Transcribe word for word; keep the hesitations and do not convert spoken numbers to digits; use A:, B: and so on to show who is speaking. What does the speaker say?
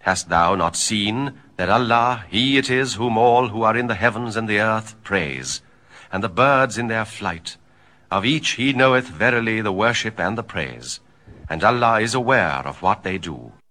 A: Hast thou not seen that Allah, He it is whom all who are in the heavens and the earth praise, and the birds in their flight? Of each He knoweth verily the worship and the praise, and Allah is aware of what they do.